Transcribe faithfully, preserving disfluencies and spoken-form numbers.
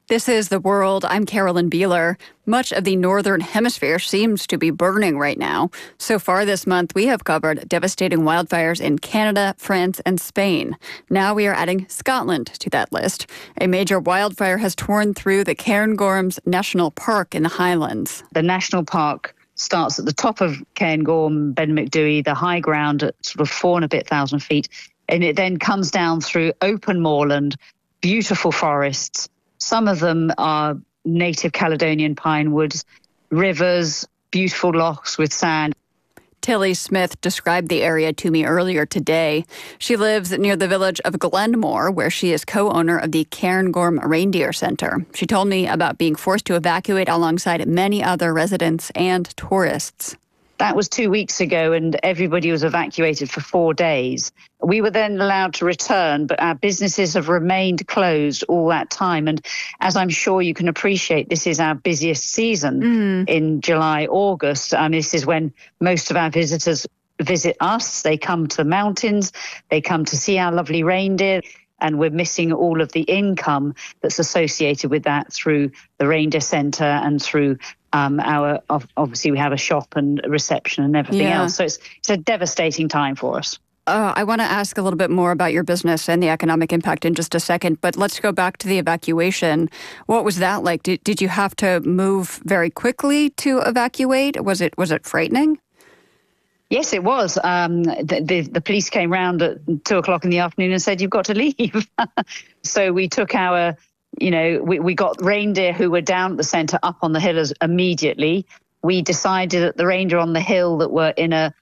This is The World. I'm Carolyn Beeler. Much of the northern hemisphere seems to be burning right now. So far this month, we have covered devastating wildfires in Canada, France, and Spain. Now we are adding Scotland to that list. A major wildfire has torn through the Cairngorms National Park in the Highlands. The national park starts at the top of Cairngorm, Ben Macdui, the high ground at sort of four and a bit thousand feet. And it then comes down through open moorland, beautiful forests. Some of them are native Caledonian pine woods, rivers, beautiful lochs with sand. Tilly Smith described the area to me earlier today. She lives near the village of Glenmore, where she is co-owner of the Cairngorm Reindeer Centre. She told me about being forced to evacuate alongside many other residents and tourists. That was two weeks ago, and everybody was evacuated for four days. We were then allowed to return, but our businesses have remained closed all that time. And as I'm sure you can appreciate, this is our busiest season mm. in July, August. And this is when most of our visitors visit us. They come to the mountains. They come to see our lovely reindeer. And we're missing all of the income that's associated with that through the Reindeer Centre and through um, our, obviously we have a shop and a reception and everything yeah. else. So it's, it's a devastating time for us. Uh, I want to ask a little bit more about your business and the economic impact in just a second, but let's go back to the evacuation. What was that like? Did, did you have to move very quickly to evacuate? Was it was it frightening? Yes, it was. Um, the, the, the police came round at two o'clock in the afternoon and said, you've got to leave. So we took our, you know, we, we got reindeer who were down at the centre up on the hill immediately. We decided that the reindeer on the hill that were in a